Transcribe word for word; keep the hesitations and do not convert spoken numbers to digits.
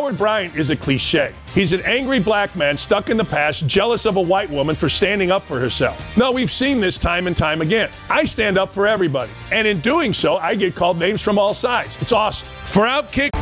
Howard Bryant is a cliche. He's an angry black man stuck in the past, jealous of a white woman for standing up for herself. No, we've seen this time and time again. I stand up for everybody. And in doing so, I get called names from all sides. It's awesome. For Outkick